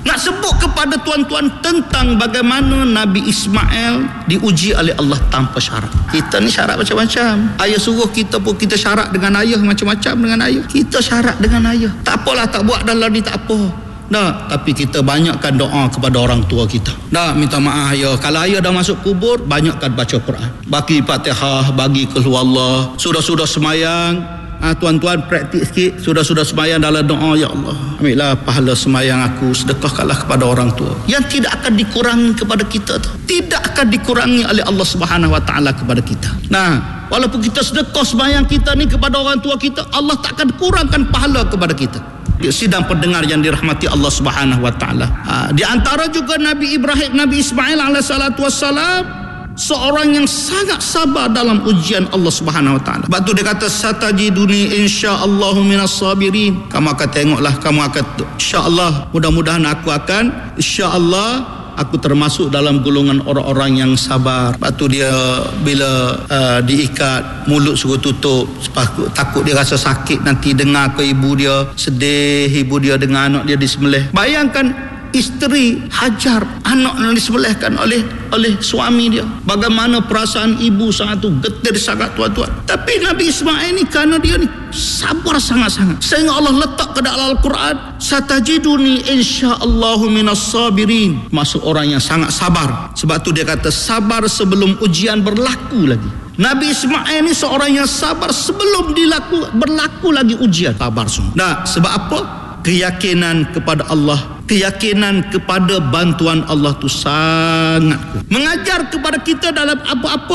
Nak sebut kepada tuan-tuan tentang bagaimana Nabi Ismail diuji oleh Allah tanpa syarat. Kita ni syarat macam-macam. Ayah suruh kita pun kita syarat dengan ayah macam-macam dengan ayah. Kita syarat dengan ayah. Tak apalah, tak buat dalam ni tak apa. Tapi kita banyakkan doa kepada orang tua kita. Minta maaf ayah. Kalau ayah dah masuk kubur, banyakkan baca Quran. Bagi Fatihah, bagi Qul Huwallah. Sudah-sudah semayang, tuan-tuan praktik sikit. Sudah-sudah semayang dalam doa, ya Allah, ambillah pahala semayang aku, sedekahkanlah kepada orang tua. Yang tidak akan dikurangi kepada kita tu. Tidak akan dikurangi oleh Allah Subhanahu Wa Taala kepada kita. Walaupun kita sedekah semayang kita ni kepada orang tua kita, Allah tak akan kurangkan pahala kepada kita. Sidang pendengar yang dirahmati Allah Subhanahu Wa Taala. Di antara juga Nabi Ibrahim, Nabi Ismail alaihissalatu wassalam, seorang yang sangat sabar dalam ujian Allah Subhanahu Wa Taala. Sebab tu dia kata satajiduni insyaallahu minas sabirin. Kamu akan tengoklah, kamu akan insyaallah, mudah-mudahan aku akan insyaallah aku termasuk dalam golongan orang-orang yang sabar. Lepas tu dia bila diikat, mulut suruh tutup, takut dia rasa sakit nanti dengar ke ibu dia sedih, ibu dia dengar anak dia disembelih. Bayangkan isteri Hajar, anak yang disembelihkan oleh suami dia. Bagaimana perasaan ibu sangat tu, getir sangat tuan-tuan. Tapi Nabi Ismail ni kerana dia ni sabar sangat-sangat, sehingga Allah letak ke dalam Al-Quran, satajiduni insyaallahu minas sabirin, masuk orang yang sangat sabar. Sebab tu dia kata sabar sebelum ujian berlaku lagi. Nabi Ismail ni seorang yang sabar sebelum berlaku lagi ujian. Sabar semua. Sebab apa? Keyakinan kepada Allah, keyakinan kepada bantuan Allah tu sangat kuat. Mengajar kepada kita dalam apa-apa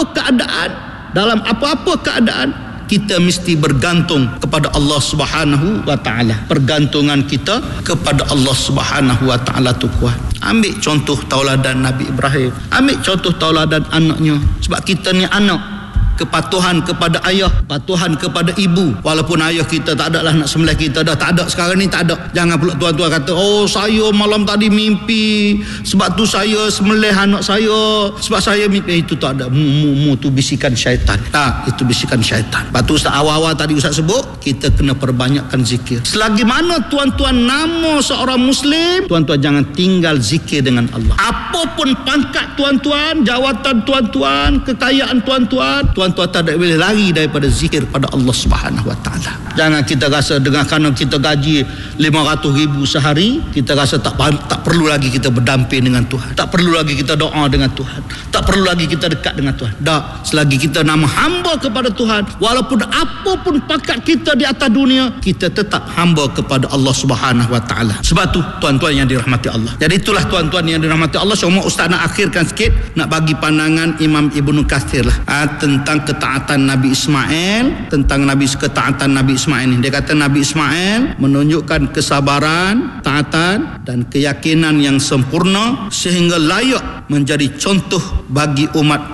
keadaan, kita mesti bergantung kepada Allah Subhanahu Wa Taala. Pergantungan kita kepada Allah Subhanahu Wa Taala tu kuat. Ambil contoh tauladan Nabi Ibrahim, ambil contoh tauladan anaknya. Sebab kita ni anak, kepatuhan kepada ayah, patuhan kepada ibu. Walaupun ayah kita tak ada lah nak sembelih kita, dah tak ada sekarang ni, tak ada. Jangan pula tuan-tuan kata, oh saya malam tadi mimpi, sebab tu saya sembelih anak saya, sebab saya mimpi. Itu tak ada. Tu bisikan syaitan. Itu bisikan syaitan. Lepas tu awal-awal tadi Ustaz sebut, kita kena perbanyakkan zikir. Selagi mana tuan-tuan nama seorang Muslim, tuan-tuan jangan tinggal zikir dengan Allah. Apapun pangkat tuan-tuan, jawatan tuan-tuan, kekayaan tuan-tuan tak boleh lari daripada zikir pada Allah Subhanahu Wa Taala. Jangan kita rasa dengan kerana kita gaji 500,000 sehari, kita rasa tak perlu lagi kita berdamping dengan Tuhan, tak perlu lagi kita doa dengan Tuhan, tak perlu lagi kita dekat dengan Tuhan. Selagi kita nama hamba kepada Tuhan, walaupun apapun pangkat kita di atas dunia, kita tetap hamba kepada Allah Subhanahu Wa Taala. Sebab tu tuan-tuan yang dirahmati Allah. Jadi itulah tuan-tuan yang dirahmati Allah. Cuma Ustaz nak akhirkan sikit, nak bagi pandangan Imam Ibnu Katsir lah tentang ketaatan Nabi Ismail, ketaatan Nabi Ismail ni. Dia kata Nabi Ismail menunjukkan kesabaran, taatan dan keyakinan yang sempurna sehingga layak menjadi contoh bagi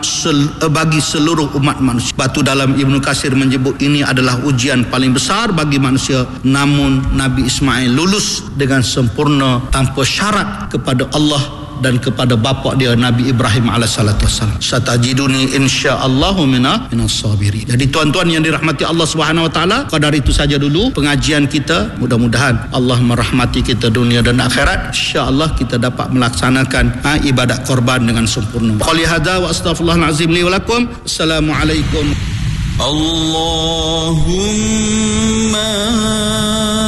seluruh umat manusia. Batu dalam Ibnu Katsir menyebut ini adalah ujian paling besar bagi manusia. Namun Nabi Ismail lulus dengan sempurna tanpa syarat kepada Allah dan kepada bapa dia Nabi Ibrahim alaihissalatu wassalam. Satajiduni insyaallahu minas sabirin. Jadi tuan-tuan yang dirahmati Allah Subhanahu Wa Taala, kadar itu saja dulu pengajian kita. Mudah-mudahan Allah merahmati kita dunia dan akhirat. Insya-Allah kita dapat melaksanakan ibadat korban dengan sempurna. Qali hadza wa astaghfirullahal azim li wa lakum. Assalamualaikum. Allahumma